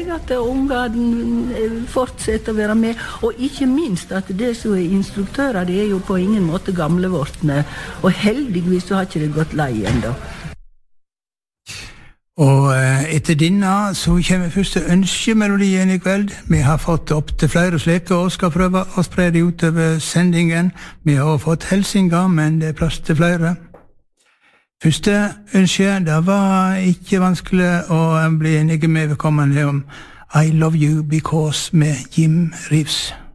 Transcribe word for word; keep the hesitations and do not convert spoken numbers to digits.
jeg at ungene fortsetter å være med, og ikke minst at det som er instruktører, det er jo på ingen måte gamle vortne, og heldigvis så har ikke det gått lei enda. Og etter denne så kommer første ønskemelodien i kveld. Vi har fått opp til flere slike og skal prøve å spre det utover sendingen. Vi har fått helsinger, men det er plass til flere. Første ønske, det var ikke vanskelig å bli enige med vedkommende om I Love You Because med Jim Reeves.